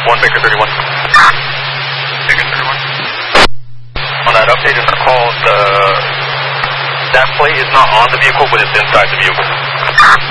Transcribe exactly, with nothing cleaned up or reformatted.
one, Baker thirty-one. Baker thirty-one. On that update in the call, the, that plate is not on the vehicle, but it's inside the vehicle.